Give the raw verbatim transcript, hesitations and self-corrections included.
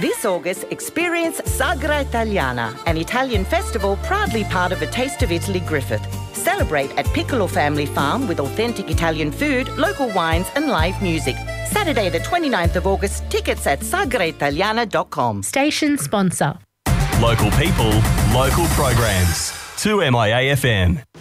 This August, experience Sagra Italiana, an Italian festival proudly part of A Taste of Italy Griffith. Celebrate at Piccolo Family Farm with authentic Italian food, local wines and live music. Saturday the twenty-ninth of August, tickets at sagra italiana dot com. Station sponsor. Local people, local programs. two M I A F M.